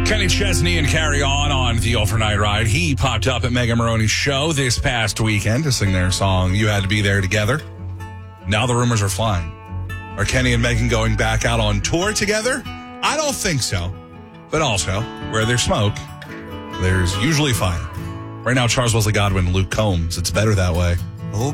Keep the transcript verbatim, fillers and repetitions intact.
Kenny Chesney and Carry On on the Overnight Ride. He popped up at Mega Maroney's show this past weekend to sing their song, You Had to Be There Together. Now the rumors are flying. Are Kenny and Megan going back out on tour together? I don't think so. But also, where there's smoke, there's usually fire. Right now, Charles Wesley Godwin and Luke Combs. It's better that way.